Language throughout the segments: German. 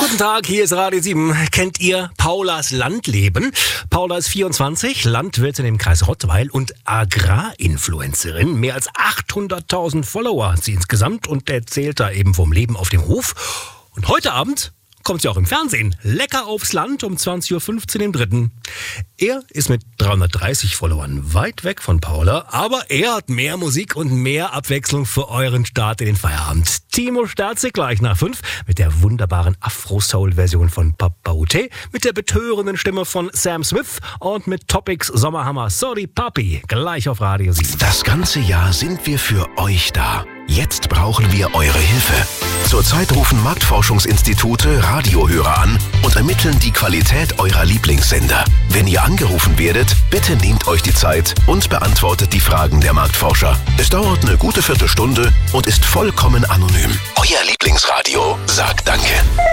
Guten Tag, hier ist Radio 7. Kennt ihr Paulas Landleben? Paula ist 24, Landwirtin im Kreis Rottweil und Agrarinfluencerin. Mehr als 800.000 Follower hat sie insgesamt und erzählt da eben vom Leben auf dem Hof. Und heute Abend kommt sie auch im Fernsehen. Lecker aufs Land um 20.15 Uhr im Dritten. Er ist mit 330 Followern weit weg von Paula, aber er hat mehr Musik und mehr Abwechslung für euren Start in den Feierabend. Timo Sterzig gleich nach 5 mit der wunderbaren Afro-Soul-Version von Papa Ute, mit der betörenden Stimme von Sam Smith und mit Topics Sommerhammer Sorry Papi gleich auf Radio 7. Das ganze Jahr sind wir für euch da. Jetzt brauchen wir eure Hilfe. Zurzeit rufen Marktforschungsinstitute Radiohörer an und ermitteln die Qualität eurer Lieblingssender. Wenn ihr angerufen werdet, bitte nehmt euch die Zeit und beantwortet die Fragen der Marktforscher. Es dauert eine gute Viertelstunde und ist vollkommen anonym. Euer Lieblingsradio sagt Danke.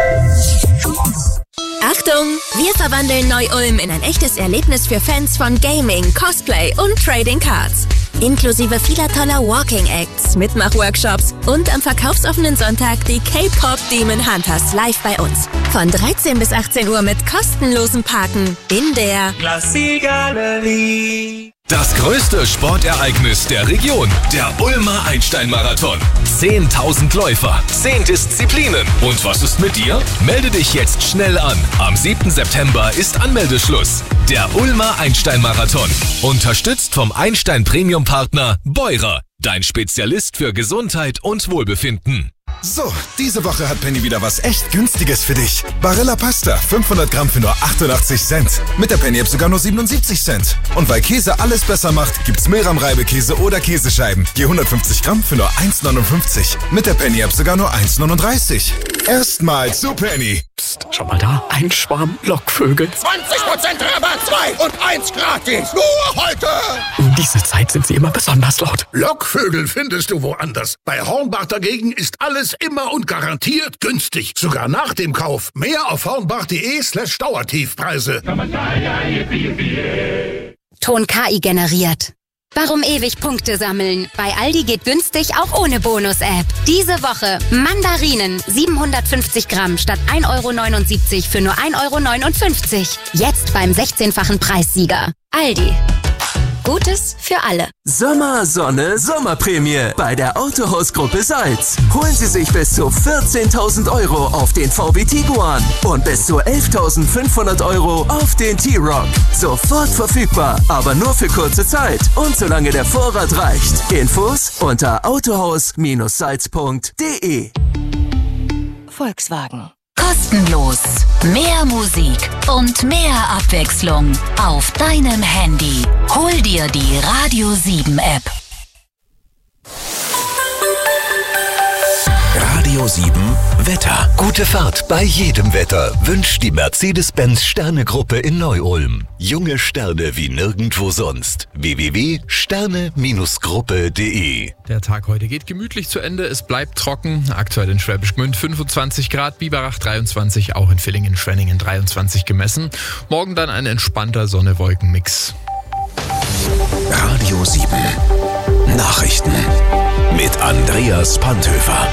Achtung! Wir verwandeln Neu-Ulm in ein echtes Erlebnis für Fans von Gaming, Cosplay und Trading Cards. Inklusive vieler toller Walking Acts, Mitmachworkshops und am verkaufsoffenen Sonntag die K-Pop Demon Hunters live bei uns. Von 13 bis 18 Uhr mit kostenlosem Parken in der Klassikgalerie. Das größte Sportereignis der Region, der Ulmer Einstein-Marathon. 10.000 Läufer, 10 Disziplinen. Und was ist mit dir? Melde dich jetzt schnell an. Am 7. September ist Anmeldeschluss. Der Ulmer Einstein-Marathon. Unterstützt vom Einstein-Premium-Partner Beurer. Dein Spezialist für Gesundheit und Wohlbefinden. So, diese Woche hat Penny wieder was echt Günstiges für dich. Barilla Pasta, 500 Gramm für nur 88 Cent. Mit der Penny-App sogar nur 77 Cent. Und weil Käse alles besser macht, gibt's Milram-Reibekäse oder Käsescheiben. Je 150 Gramm für nur 1,59. Mit der Penny-App sogar nur 1,39. Erstmal zu Penny. Psst, schau mal da, ein Schwarm Lockvögel. 20% Rabatt, 2 und 1 gratis. Nur heute. Um diese Zeit sind sie immer besonders laut. Lockvögel findest du woanders. Bei Hornbach dagegen ist alles immer und garantiert günstig. Sogar nach dem Kauf. Mehr auf hornbach.de/Dauertiefpreise. Ton KI generiert. Warum ewig Punkte sammeln? Bei Aldi geht günstig auch ohne Bonus-App. Diese Woche Mandarinen 750 Gramm statt 1,79 € für nur 1,59 €. Jetzt beim 16-fachen Preissieger. Aldi. Gutes für alle. Sommer, Sonne, Sommerprämie bei der Autohaus-Gruppe Salz. Holen Sie sich bis zu 14.000 € auf den VW Tiguan und bis zu 11.500 € auf den T-Roc. Sofort verfügbar, aber nur für kurze Zeit und solange der Vorrat reicht. Infos unter autohaus-salz.de. Volkswagen. Kostenlos. Mehr Musik und mehr Abwechslung auf deinem Handy. Hol dir die Radio 7 App. Radio 7 Wetter. Gute Fahrt bei jedem Wetter wünscht die Mercedes-Benz Sterne-Gruppe in Neu-Ulm. Junge Sterne wie nirgendwo sonst. www.sterne-gruppe.de. Der Tag heute geht gemütlich zu Ende. Es bleibt trocken. Aktuell in Schwäbisch Gmünd 25 Grad, Biberach 23, auch in Villingen-Schwenningen 23 gemessen. Morgen dann ein entspannter Sonne-Wolken-Mix. Radio 7 Nachrichten mit Andreas Panthöfer.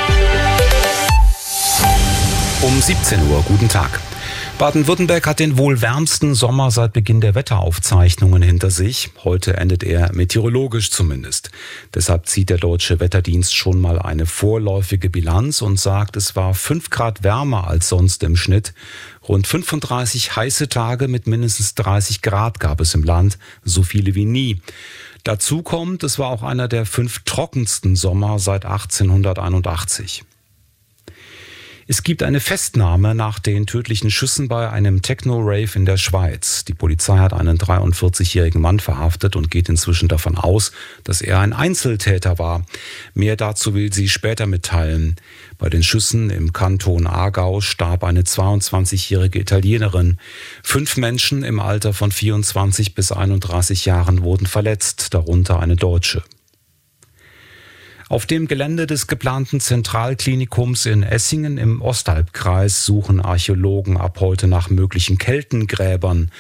Um 17 Uhr, guten Tag. Baden-Württemberg hat den wohl wärmsten Sommer seit Beginn der Wetteraufzeichnungen hinter sich. Heute endet er meteorologisch zumindest. Deshalb zieht der Deutsche Wetterdienst schon mal eine vorläufige Bilanz und sagt, es war 5 Grad wärmer als sonst im Schnitt. Rund 35 heiße Tage mit mindestens 30 Grad gab es im Land, so viele wie nie. Dazu kommt, es war auch einer der 5 trockensten Sommer seit 1881. Es gibt eine Festnahme nach den tödlichen Schüssen bei einem Techno-Rave in der Schweiz. Die Polizei hat einen 43-jährigen Mann verhaftet und geht inzwischen davon aus, dass er ein Einzeltäter war. Mehr dazu will sie später mitteilen. Bei den Schüssen im Kanton Aargau starb eine 22-jährige Italienerin. 5 Menschen im Alter von 24 bis 31 Jahren wurden verletzt, darunter eine Deutsche. Auf dem Gelände des geplanten Zentralklinikums in Essingen im Ostalbkreis suchen Archäologen ab heute nach möglichen Keltengräbern.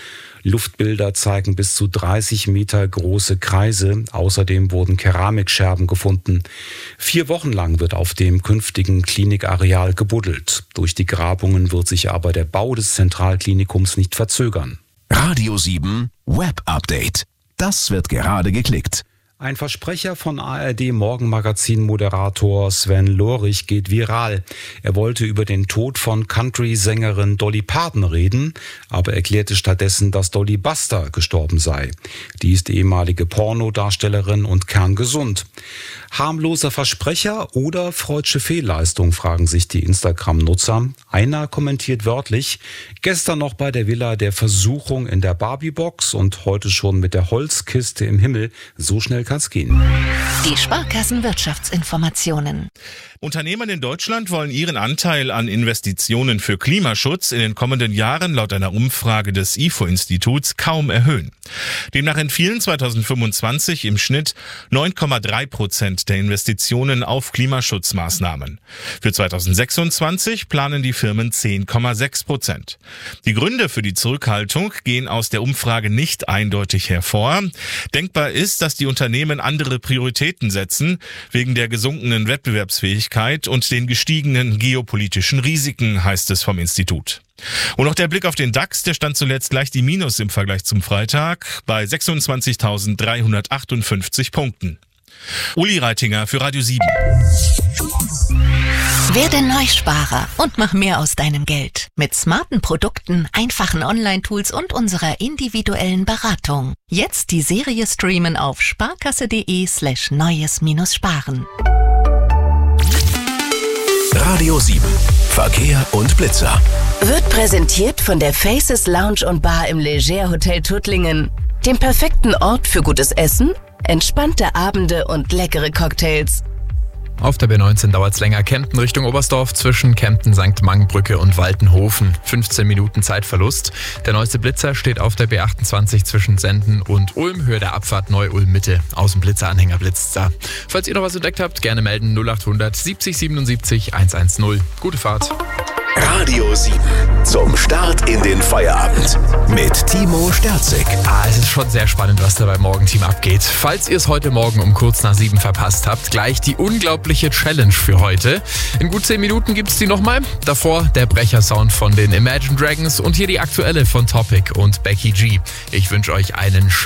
Luftbilder zeigen bis zu 30 Meter große Kreise. Außerdem wurden Keramikscherben gefunden. 4 Wochen lang wird auf dem künftigen Klinikareal gebuddelt. Durch die Grabungen wird sich aber der Bau des Zentralklinikums nicht verzögern. Radio 7 Web Update. Das wird gerade geklickt. Ein Versprecher von ARD-Morgenmagazin-Moderator Sven Lorich geht viral. Er wollte über den Tod von Country-Sängerin Dolly Parton reden, aber erklärte stattdessen, dass Dolly Buster gestorben sei. Die ist ehemalige Pornodarstellerin und kerngesund. Harmloser Versprecher oder freudsche Fehlleistung, fragen sich die Instagram-Nutzer. Einer kommentiert wörtlich: Gestern noch bei der Villa der Versuchung in der Barbie-Box und heute schon mit der Holzkiste im Himmel. So schnell kann's gehen. Die Sparkassenwirtschaftsinformationen. Unternehmen in Deutschland wollen ihren Anteil an Investitionen für Klimaschutz in den kommenden Jahren laut einer Umfrage des IFO-Instituts kaum erhöhen. Demnach entfielen 2025 im Schnitt 9,3% der Investitionen auf Klimaschutzmaßnahmen. Für 2026 planen die Firmen 10,6%. Die Gründe für die Zurückhaltung gehen aus der Umfrage nicht eindeutig hervor. Denkbar ist, dass die Unternehmen andere Prioritäten setzen, wegen der gesunkenen Wettbewerbsfähigkeit und den gestiegenen geopolitischen Risiken, heißt es vom Institut. Und noch der Blick auf den DAX, der stand zuletzt leicht die Minus im Vergleich zum Freitag bei 26.358 Punkten. Uli Reitinger für Radio 7. Werde Neusparer und mach mehr aus deinem Geld. Mit smarten Produkten, einfachen Online-Tools und unserer individuellen Beratung. Jetzt die Serie streamen auf sparkasse.de/neues-sparen. Radio 7. Verkehr und Blitzer. Wird präsentiert von der Faces Lounge und Bar im Leger Hotel Tuttlingen. Dem perfekten Ort für gutes Essen, entspannte Abende und leckere Cocktails. Auf der B19 dauert es länger. Kempten Richtung Oberstdorf zwischen Kempten, St. Mangenbrücke und Waltenhofen. 15 Minuten Zeitverlust. Der neueste Blitzer steht auf der B28 zwischen Senden und Ulm. Höhe der Abfahrt Neu-Ulm Mitte. Außenblitzeranhänger blitzt da. Falls ihr noch was entdeckt habt, gerne melden. 0800 70 77 110. Gute Fahrt. Radio 7. Zum Start in den Feierabend. Mit Timo Sterzig. Es ist schon sehr spannend, was da beim Morgenteam abgeht. Falls ihr es heute Morgen um kurz nach 7 verpasst habt, gleich die unglaubliche Challenge für heute. In gut 10 Minuten gibt's die nochmal. Davor der Brechersound von den Imagine Dragons und hier die aktuelle von Topic und Becky G. Ich wünsche euch einen schönen